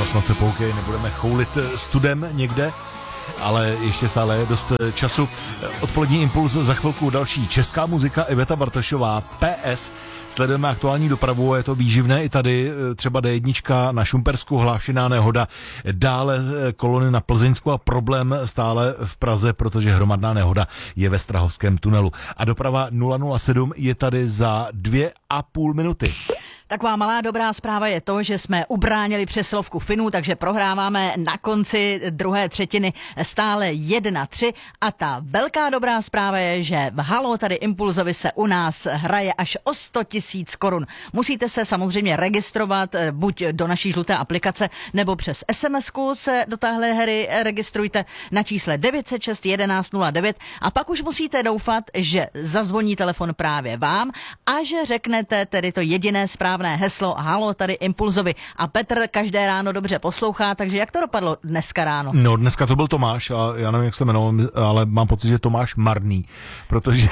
No snad se poukej, nebudeme choulit studem někde, ale ještě stále je dost času. Odpolední impuls, za chvilku další česká muzika, Iveta Bartošová, PS. Sledujeme aktuální dopravu, je to výživné i tady, třeba D1 na Šumpersku, hlášená nehoda, dále kolony na Plzeňsku a problém stále v Praze, protože hromadná nehoda je ve Strahovském tunelu. A doprava 007 je tady za 2,5 minuty. Taková malá dobrá zpráva je to, že jsme ubránili přesilovku Finů, takže prohráváme na konci druhé třetiny stále 1-3 a ta velká dobrá zpráva je, že v Halo tady Impulzovi se u nás hraje až o 100 000 korun. Musíte se samozřejmě registrovat buď do naší žluté aplikace, nebo přes SMS-ku se do téhle hry registrujte na čísle 906 1109 a pak už musíte doufat, že zazvoní telefon právě vám a že řeknete tedy to jediné správné heslo Halo tady Impulzovi. A Petr každé ráno dobře poslouchá, takže jak to dopadlo dneska ráno? No, dneska to byl Tomáš a já nevím, jak se jmenoval, ale mám pocit, že Tomáš Marný, protože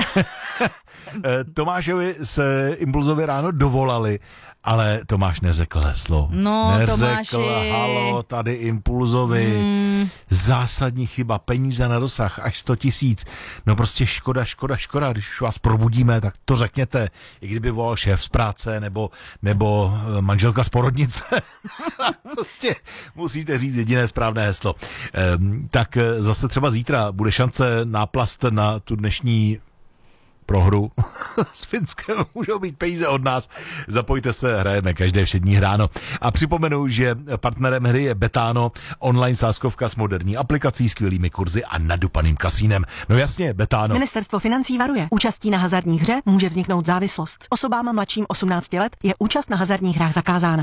Tomášovi se Impulzovi ráno dovolali, ale Tomáš neřekl heslo. No, neřekl Tomáši. Halo tady Impulzovi. Zásadní chyba, peníze na dosah, až 100 000. No prostě škoda, když vás probudíme, tak to řekněte, i kdyby volal šéf z práce, nebo manželka z porodnice. Prostě musíte říct jediné správné heslo. Tak zase třeba zítra bude šance náplast na tu dnešní prohru s Finskem, můžou být peníze od nás. Zapojte se, hrajeme každé všední ráno. A připomenu, že partnerem hry je Betano, online sázkovka s moderní aplikací, skvělými kurzy a nadupaným kasínem. No jasně, Betano. Ministerstvo financí varuje. Účastí na hazardní hře může vzniknout závislost. Osobám mladším 18 let je účast na hazardních hrách zakázána.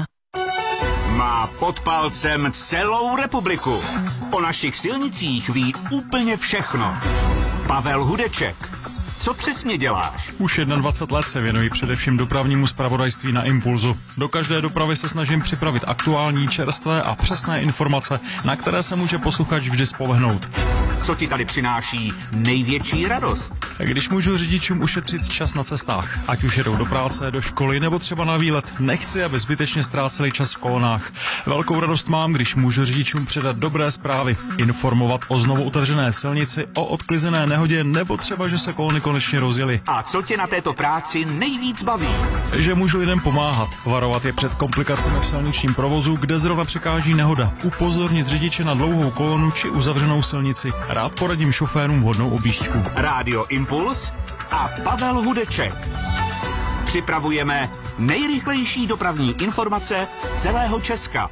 Má pod palcem celou republiku. O našich silnicích ví úplně všechno. Pavel Hudeček. Co přesně děláš? Už 21 let se věnuji především dopravnímu zpravodajství na Impulzu. Do každé dopravy se snažím připravit aktuální, čerstvé a přesné informace, na které se může posluchač vždy spolehnout. Co ti tady přináší největší radost? Když můžu řidičům ušetřit čas na cestách, ať už jedou do práce, do školy nebo třeba na výlet, nechci, aby zbytečně ztráceli čas v kolonách. Velkou radost mám, když můžu řidičům předat dobré zprávy, informovat o znovu otevřené silnici, o odklizené nehodě nebo třeba, že se kolony konečně rozjeli. A co tě na této práci nejvíc baví? Že můžu lidem pomáhat, varovat je před komplikacemi v silničním provozu, kde zrovna překáží nehoda, upozornit řidiče na dlouhou kolonu či uzavřenou silnici. Rád poradím šoférům vhodnou objížďku. Rádio Impuls a Pavel Hudeček. Připravujeme nejrychlejší dopravní informace z celého Česka.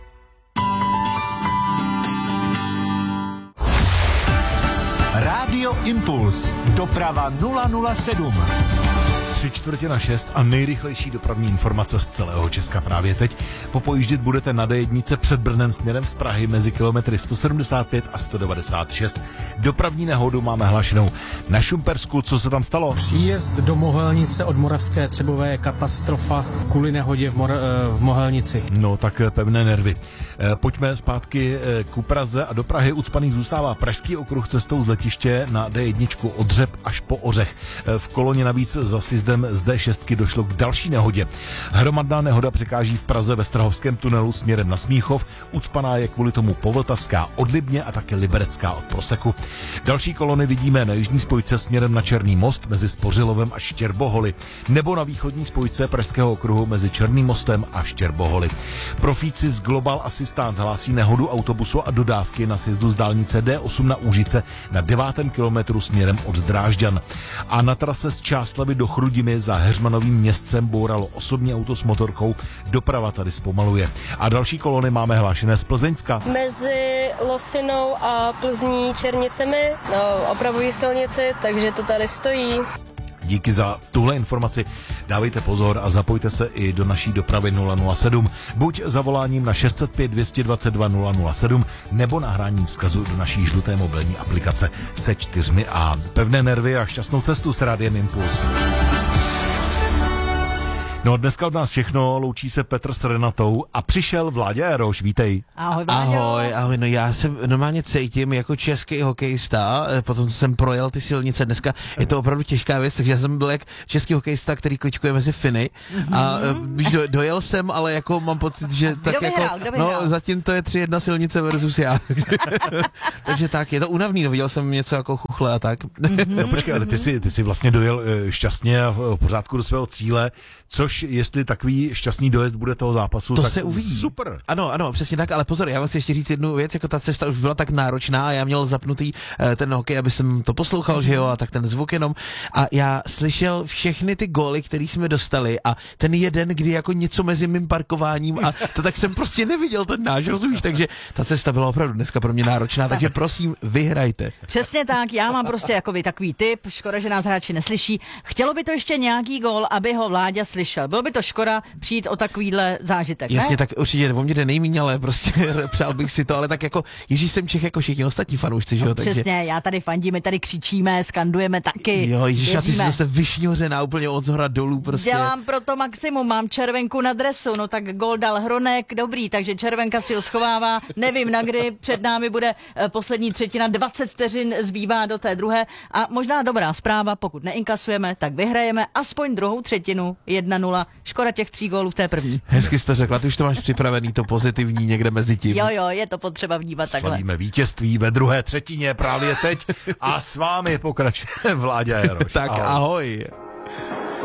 Rádio Impuls. Doprava 007. 5:45 a nejrychlejší dopravní informace z celého Česka právě teď. Popojíždět budete na D1 před Brnem směrem z Prahy mezi kilometry 175 a 196. Dopravní nehodu máme hlášenou na Šumpersku. Co se tam stalo? Příjezd do Mohelnice od Moravské Třebové je katastrofa kvůli nehodě v Mohelnici. No tak pevné nervy. Pojďme zpátky ku Praze a do Prahy. Ucpaný zůstává Pražský okruh cestou z letiště na D1 od Dřeb až po Ořech. V koloně navíc za sjezdem z D6 došlo k další nehodě. Hromadná nehoda překáží v Praze ve Strahovském tunelu směrem na Smíchov. Ucpaná je kvůli tomu Povltavská od Libně a také Liberecká od Proseku. Další kolony vidíme na jižní spojce směrem na Černý most mezi Spořilovem a Štěrboholy nebo na východní spojce Pražského okruhu mezi Černým mostem a Štěrboholy. Profíci z Global Assistance hlásí nehodu autobusu a dodávky na sjezdu z dálnice D8 na Úžice na 9. kilometru směrem od Drážďan. A na trase z Čáslavi do Chrudimi za Heřmanovým Městcem bouralo osobní auto s motorkou. Doprava tady zpomaluje. A další kolony máme hlášené z Plzeňska. Mezi Losinou a Plzní Černicemi opravují silnici, takže to tady stojí. Díky za tuhle informaci. Dávejte pozor a zapojte se i do naší dopravy 007. Buď zavoláním na 605 222 007 nebo nahráním vzkazu do naší žluté mobilní aplikace se 4A. Pevné nervy a šťastnou cestu s Rádiem Impuls. No dneska od nás všechno, loučí se Petr s Renatou a přišel Vláďa Jaroš, vítej. Ahoj, Vláďo. Ahoj, no já se normálně cítím jako český hokejista, potom jsem projel ty silnice, dneska je to opravdu těžká věc, takže já jsem byl jak český hokejista, který kličkuje mezi Finy a dojel jsem, ale jako mám pocit, že tak kdo vyhrál, jako, no zatím to je 3-1 silnice versus já. Takže tak, je to únavný, no, viděl jsem něco jako chuchle a tak. No počkej, ale ty jsi vlastně dojel šťastně a v pořádku do svého cíle, což jestli takový šťastný dojezd bude toho zápasu, to tak se uvidí. Super. Ano, přesně tak, ale pozor, já vám chci ještě říct jednu věc, jako ta cesta už byla tak náročná a já měl zapnutý ten hokej, aby jsem to poslouchal, že jo, a tak ten zvuk jenom. A já slyšel všechny ty góly, který jsme dostali a ten jeden, kdy jako něco mezi mým parkováním a to tak jsem prostě neviděl ten náš, rozumíš, takže ta cesta byla opravdu dneska pro mě náročná, takže prosím, vyhrajte. Přesně tak, já mám prostě jakoby takový tip, škoda, že nás hráči neslyší. Chtělo by to ještě nějaký gól, aby ho Vláďa slyšel. Bylo by to škoda přijít o takovýhle zážitek, Jasně, ne? tak určitě o mě jde nejmíň, ale prostě přál bych si to, ale tak jako Ježíš jsem Čech jako všichni ostatní fanoušci, že jo, takže... Přesně, já tady fandím, my tady křičíme, skandujeme taky. Jo, Ježíš, a ty jsi věříme. zase vyšňořená úplně od zhora dolů prostě. Dělám pro to maximum, mám červenku na dresu, no tak gól dal Hronek, dobrý, takže červenka si ho schovává, nevím na kdy, před námi bude poslední třetina, 20 vteřin zbývá do té druhé a možná dobrá zpráva, pokud neinkasujeme, tak vyhrajeme aspoň druhou třetinu 1-0, škoda těch 3 gólů v té první. Hezky jsi to řekla, ty už to máš připravený, to pozitivní někde mezi tím. Jo, je to potřeba vnímat takhle. Slavíme vítězství ve druhé třetině právě teď a s vámi pokračuje Vláďa Jaroš. Tak ahoj.